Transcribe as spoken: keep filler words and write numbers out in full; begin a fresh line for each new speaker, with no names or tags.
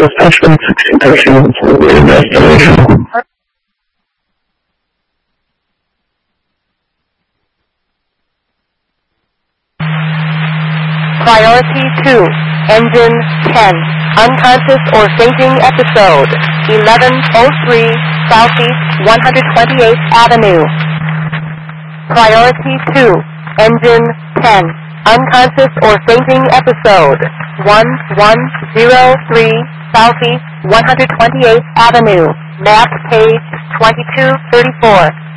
Dispatchment sixteen thirteen for the destination.
Priority two, engine ten, unconscious or fainting episode, eleven oh three Southeast one hundred twenty-eighth Avenue. Priority two, engine ten, unconscious or fainting episode, one one zero three Southeast one hundred twenty-eighth Avenue, map page twenty-two thirty-four.